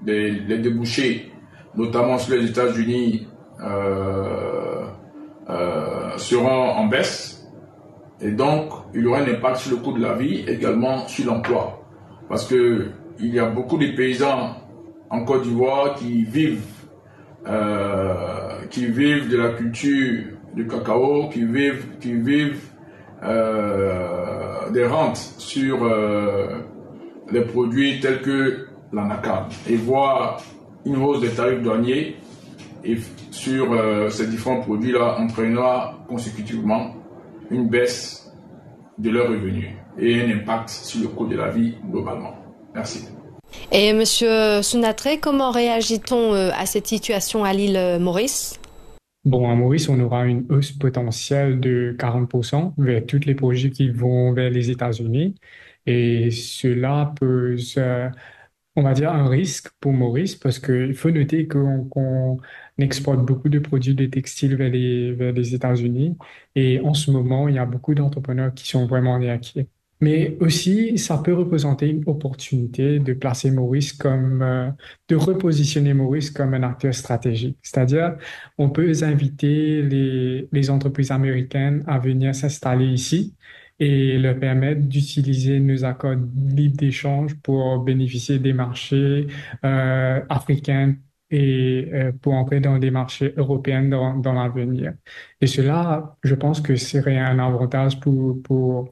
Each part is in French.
les débouchés, notamment sur les États-Unis, seront en baisse. Et donc, il y aura un impact sur le coût de la vie, également sur l'emploi. Parce que il y a beaucoup de paysans en Côte d'Ivoire qui vivent de la culture du cacao, qui vivent des rentes sur les produits tels que l'anacarde. Et voir une hausse des tarifs douaniers et sur ces différents produits-là entraînera consécutivement une baisse de leurs revenus et un impact sur le coût de la vie globalement. Merci. Et Monsieur Sunatré, comment réagit-on à cette situation à l'île Maurice? Bon, à Maurice, on aura une hausse potentielle de 40% vers tous les projets qui vont vers les États-Unis. Et cela pose, on va dire, un risque pour Maurice parce qu'il faut noter qu'on exporte beaucoup de produits de textiles vers les États-Unis. Et en ce moment, il y a beaucoup d'entrepreneurs qui sont vraiment inquiets. Mais aussi, ça peut représenter une opportunité de placer Maurice de repositionner Maurice comme un acteur stratégique. C'est-à-dire, on peut inviter les entreprises américaines à venir s'installer ici et leur permettre d'utiliser nos accords libres d'échange pour bénéficier des marchés africains et pour entrer dans des marchés européens dans l'avenir. Et cela, je pense que serait un avantage pour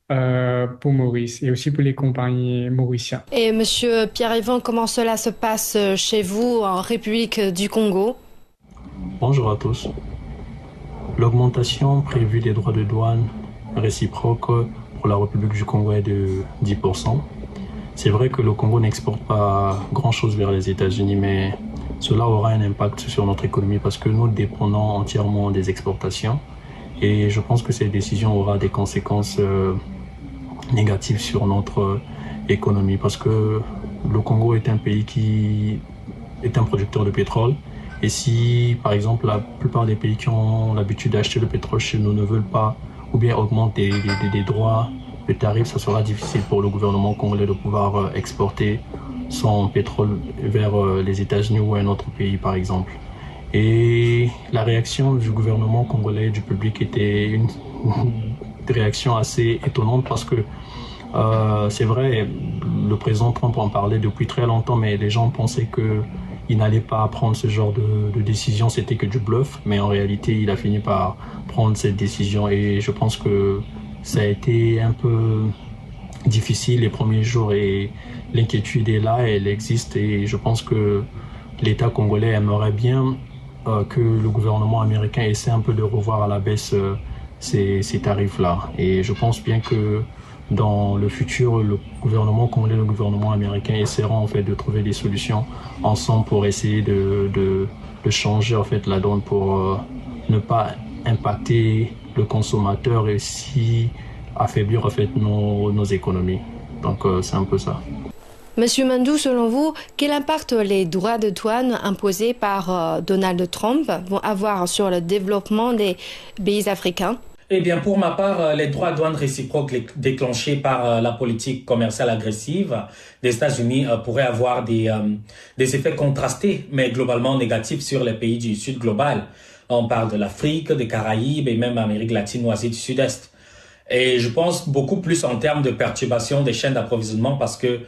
Maurice et aussi pour les compagnies mauriciennes. Et Monsieur Pierre-Yvan, comment cela se passe chez vous en République du Congo? Bonjour à tous. L'augmentation prévue des droits de douane réciproques pour la République du Congo est de 10%. C'est vrai que le Congo n'exporte pas grand-chose vers les États-Unis, mais cela aura un impact sur notre économie parce que nous dépendons entièrement des exportations. Et je pense que cette décision aura des conséquences négatives sur notre économie parce que le Congo est un pays qui est un producteur de pétrole. Et si, par exemple, la plupart des pays qui ont l'habitude d'acheter le pétrole chez nous ne veulent pas ou bien augmentent des droits de tarifs, ça sera difficile pour le gouvernement congolais de pouvoir exporter son pétrole vers les États-Unis ou un autre pays, par exemple. Et la réaction du gouvernement congolais, du public, était une réaction assez étonnante parce que c'est vrai, le président Trump en parlait depuis très longtemps, mais les gens pensaient qu'il n'allait pas prendre ce genre de décision, c'était que du bluff, mais en réalité, il a fini par prendre cette décision et je pense que ça a été un peu difficile les premiers jours et l'inquiétude est là, elle existe et je pense que l'État congolais aimerait bien que le gouvernement américain essaie un peu de revoir à la baisse ces tarifs-là. Et je pense bien que dans le futur, le gouvernement congolais et le gouvernement américain essaieront en fait de trouver des solutions ensemble pour essayer de changer en fait la donne pour ne pas impacter le consommateur et aussi affaiblir en fait nos économies. Donc c'est un peu ça. Monsieur Mandou, selon vous, quel impact les droits de douane imposés par Donald Trump vont avoir sur le développement des pays africains? Eh bien, pour ma part, les droits de douane réciproques déclenchés par la politique commerciale agressive des États-Unis pourraient avoir des effets contrastés, mais globalement négatifs sur les pays du Sud global. On parle de l'Afrique, des Caraïbes et même Amérique latine ou Asie du Sud-Est. Et je pense beaucoup plus en termes de perturbation des chaînes d'approvisionnement parce que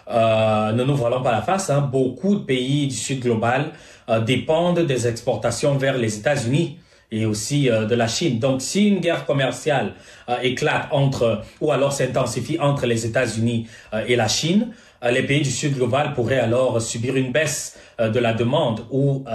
ne nous voilons pas la face, beaucoup de pays du Sud global dépendent des exportations vers les États-Unis et aussi de la Chine. Donc, si une guerre commerciale éclate ou alors s'intensifie entre les États-Unis et la Chine, les pays du Sud global pourraient alors subir une baisse de la demande ou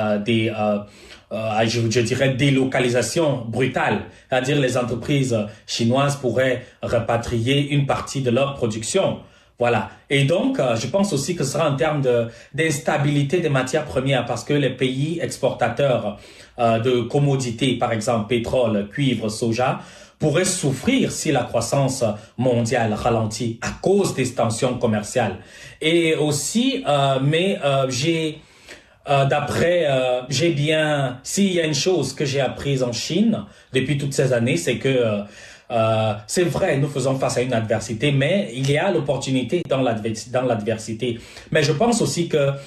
je dirais délocalisation brutale. C'est-à-dire les entreprises chinoises pourraient repatrier une partie de leur production. Voilà. Et donc, je pense aussi que ce sera en termes d'instabilité des matières premières parce que les pays exportateurs de commodités, par exemple pétrole, cuivre, soja, pourraient souffrir si la croissance mondiale ralentit à cause des tensions commerciales. Et aussi, s'il y a une chose que j'ai apprise en Chine depuis toutes ces années, c'est que c'est vrai, nous faisons face à une adversité, mais il y a l'opportunité dans l'adversité. Mais je pense aussi que